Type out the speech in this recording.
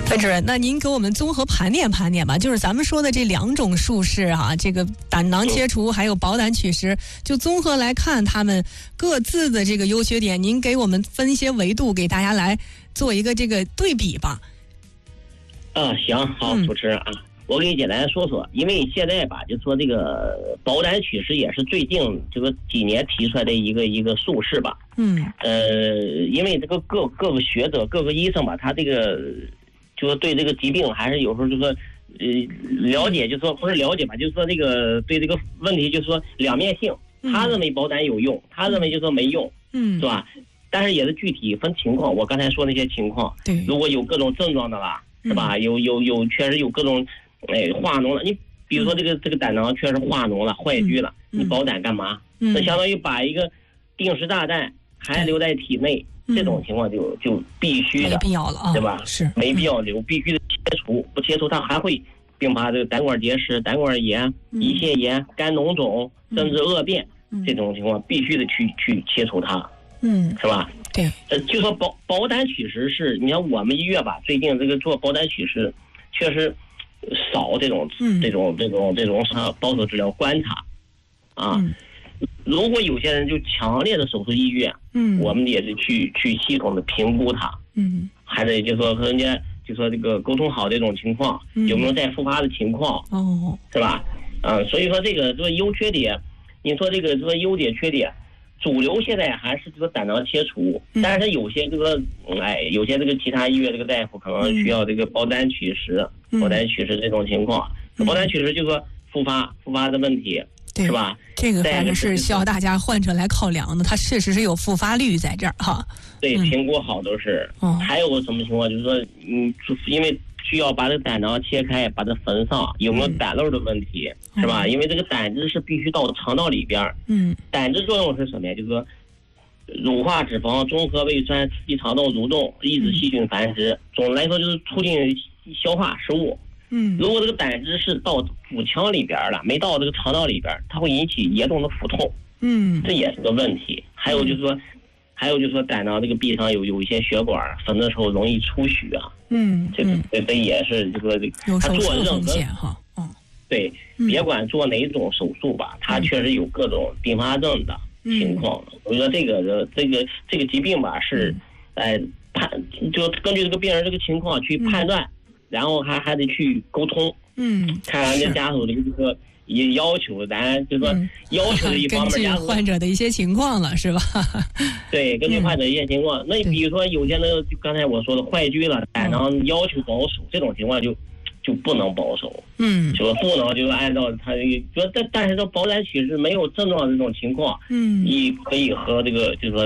主任，那您给我们综合盘点盘点吧，就是咱们说的这两种术式哈，这个胆囊切除还有保胆取食，就综合来看他们各自的这个优缺点，您给我们分一些维度，给大家来做一个这个对比吧。 行，好，主持人啊，我给你简单说说，因为现在吧，就说这个保胆取食也是最近这个几年提出来的一个术式吧。因为这个各个学者、各个医生吧，他这个就是对这个疾病还是有时候就说了解，就说不是了解吧，就是说这个对这个问题就是说两面性，他认为保胆有用，他认为就说没用，是吧？但是也是具体分情况，我刚才说那些情况， 对， 如果有各种症状的吧，是吧？有确实有各种化脓了，你比如说这个胆囊确实化脓了、坏疽了，你保胆干嘛？那相当于把一个定时炸弹还留在体内，这种情况就必须的， 没必要了啊， 对吧？ 是没必要留，必须的切除，不切除它还会并发这个胆管结石、胆管炎、胰腺炎、肝脓肿，甚至恶变，这种情况必须的去切除它，是吧？ 对， 就说保胆取食是，你看我们医院吧，最近这个做保胆取食确实少这种保守治疗观察啊。如果有些人就强烈的手术意愿，我们也是去系统的评估他，还得就说和人家就说这个沟通好这种情况，有没有再复发的情况，是吧？所以说这个优缺点，你说这个优点缺点，主流现在还是这个胆囊切除，但是有些有些这个其他医院这个大夫可能需要这个保胆取食，保胆取食这种情况，保胆取食就是说复发的问题。是吧？ 这个反正是需要大家患者来考量的，它确实是有复发率在这儿哈。 对，评估好都是。还有个什么情况，就是说，因为需要把这个胆囊切开，把它缝上，有没有胆漏的问题，是吧？因为这个胆汁是必须到肠道里边。胆汁作用是什么呀？就是说，乳化脂肪、中和胃酸，刺激肠道蠕动，抑制细菌繁殖。总的来说，就是促进消化食物。如果这个胆汁是到腹腔里边了，没到这个肠道里边，它会引起严重的腹痛，这也是个问题。还有就是说胆囊这个壁上有一些血管缝的时候容易出血啊，这也是这个他做任何对，别管做哪种手术吧，它确实有各种并发症的情况。我觉得这个疾病吧是，就根据这个病人这个情况去判断。然后还得去沟通，看人家家属的这个要求，咱就说要求的一方面， 根据患者的一些情况了，是吧？对， 根据患者一些情况。那比如说有些那个刚才我说的坏疽了，胆囊要求保守，这种情况就不能保守，就说不能就是按照他但是这保胆取食没有症状的这种情况，你可以和这个就是说